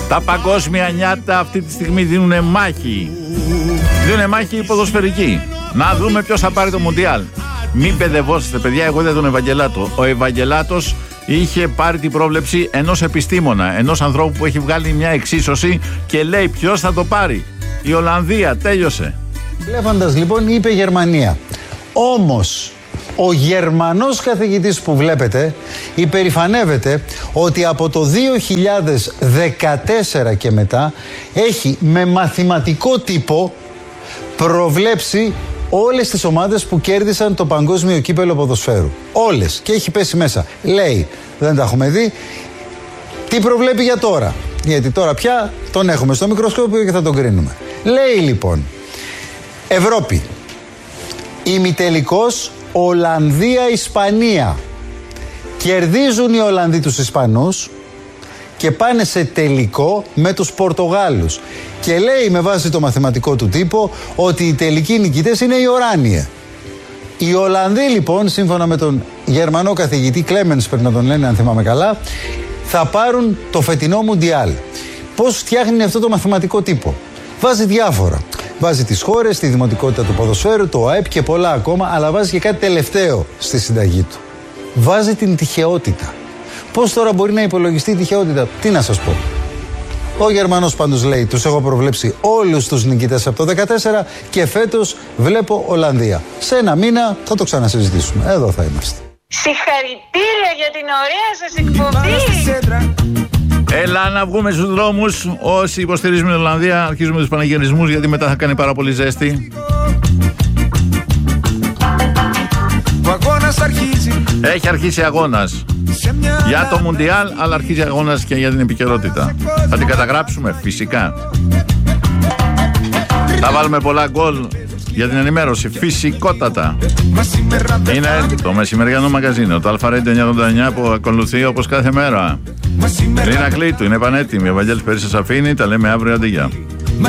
Τα παγκόσμια νιάτα αυτή τη στιγμή δίνουν μάχη. Δίνουν μάχη ποδοσφαιρική. Να δούμε ποιος θα πάρει το Μουντιάλ. Μην παιδευόσαστε, παιδιά, εγώ είδα τον Ευαγγελάτο. Ο Ευαγγελάτος είχε πάρει την πρόβλεψη ενός επιστήμονα, ενός ανθρώπου που έχει βγάλει μια εξίσωση και λέει ποιος θα το πάρει. Η Ολλανδία, τέλειωσε. Βλέποντας λοιπόν είπε Γερμανία. Όμως ο Γερμανός καθηγητής που βλέπετε υπερηφανεύεται ότι από το 2014 και μετά έχει με μαθηματικό τύπο προβλέψει όλες τις ομάδες που κέρδισαν το παγκόσμιο κύπελο ποδοσφαίρου. Όλες. Και έχει πέσει μέσα. Λέει, δεν τα έχουμε δει, τι προβλέπει για τώρα. Γιατί τώρα πια τον έχουμε στο μικροσκόπιο και θα τον κρίνουμε. Λέει λοιπόν, Ευρώπη, ημιτελικός Ολλανδία-Ισπανία. Κερδίζουν οι Ολλανδοί τους Ισπανούς και πάνε σε τελικό με τους Πορτογάλους. Και λέει με βάση το μαθηματικό του τύπο ότι οι τελικοί νικητές είναι οι Οράνιε. Οι Ολλανδοί λοιπόν, σύμφωνα με τον Γερμανό καθηγητή Κλέμενς, πρέπει να τον λένε αν θυμάμαι καλά, θα πάρουν το φετινό Μουντιάλ. Πώς φτιάχνει αυτό το μαθηματικό τύπο? Βάζει διάφορα. Βάζει τις χώρες, τη δημοτικότητα του ποδοσφαίρου, το ΑΕΠ και πολλά ακόμα, αλλά βάζει και κάτι τελευταίο στη συνταγή του. Βάζει την τυχαιότητα. Πώς τώρα μπορεί να υπολογιστεί η τυχαιότητα? Τι να σας πω. Ο Γερμανός πάντως λέει, τους έχω προβλέψει όλους τους νικητές από το 2014 και φέτος βλέπω Ολλανδία. Σε ένα μήνα θα το ξανασυζητήσουμε. Εδώ θα είμαστε. Συγχαρητήρια για την ωραία σας εκπομπή. Έλα να βγούμε στους δρόμους. Όσοι υποστηρίζουμε την Ολλανδία, αρχίζουμε τους πανηγυρισμούς, γιατί μετά θα κάνει πάρα πολύ ζέστη. Έχει αρχίσει αγώνας για το Μουντιάλ, αλλά αρχίζει αγώνας και για την επικαιρότητα. Θα την καταγράψουμε φυσικά. Θα βάλουμε πολλά γκολ για την ενημέρωση, φυσικότατα. Είναι το μεσημεριανό μαγαζίνο, το Αλφαρέντιο 989 που ακολουθεί όπως κάθε μέρα. Ρίνα Κλήτου, είναι πανέτοιμη. Ο Βαγγέλης Περίσσας αφήνει, τα λέμε αύριο, αντί για.